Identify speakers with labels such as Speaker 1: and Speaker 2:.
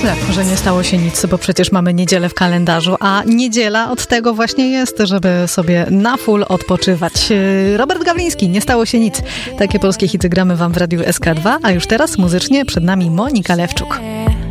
Speaker 1: nieźle, że nie stało się nic, bo przecież mamy niedzielę w kalendarzu, a niedziela od tego właśnie jest, żeby sobie na full odpoczywać. Robert Gawliński, nie stało się nic. Takie polskie hity gramy wam w Radiu SK2, a już teraz muzycznie przed nami Monika Lewczuk.